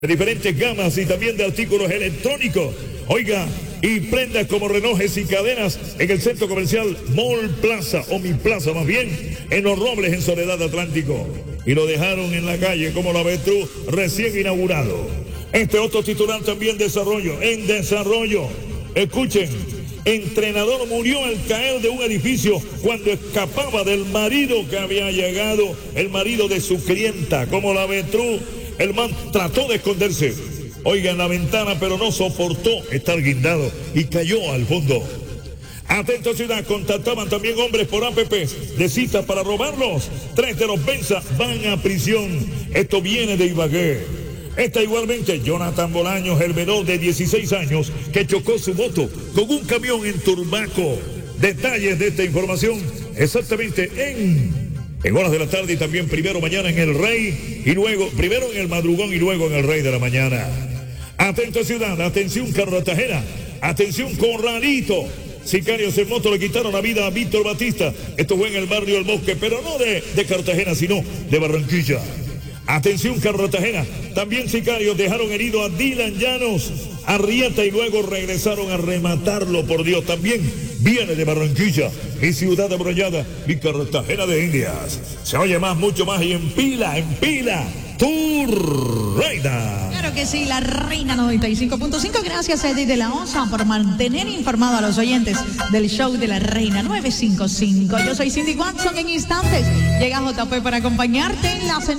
de diferentes gamas y también de artículos electrónicos. Oiga, y prendas como relojes y cadenas en el centro comercial Mall Plaza, o Mi Plaza más bien, en Los Robles, en Soledad Atlántico. Y lo dejaron en la calle, como la ves tú, recién inaugurado. Este otro titular también en desarrollo. Escuchen, entrenador murió al caer de un edificio cuando escapaba del marido que había llegado, el marido de su clienta. Como la ves tú, el man trató de esconderse, oiga, en la ventana, pero no soportó estar guindado y cayó al fondo. Atento ciudad, contactaban también hombres por APPs de citas para robarlos. 3 de los Benza van a prisión. Esto viene de Ibagué. Esta igualmente, Jonathan Bolaños, el menor de 16 años, que chocó su moto con un camión en Turbaco. Detalles de esta información exactamente en horas de la tarde y también primero mañana en El Rey y luego, primero en El Madrugón y luego en El Rey de la mañana. Atento ciudad, atención Cartagena, atención Corralito. Sicarios en moto le quitaron la vida a Víctor Batista. Esto fue en el barrio El Bosque, pero no de Cartagena, sino de Barranquilla. Atención Cartagena, también sicarios dejaron herido a Dylan Llanos Arrieta y luego regresaron a rematarlo, por Dios. También viene de Barranquilla, mi ciudad amurallada, mi Cartagena de Indias. Se oye más, mucho más y en pila, tu reina. Claro que sí, la reina 95.5. Gracias a Eddie de la Osa por mantener informado a los oyentes del show de la reina 955. Yo soy Cindy Watson. En instantes llega JP para acompañarte en la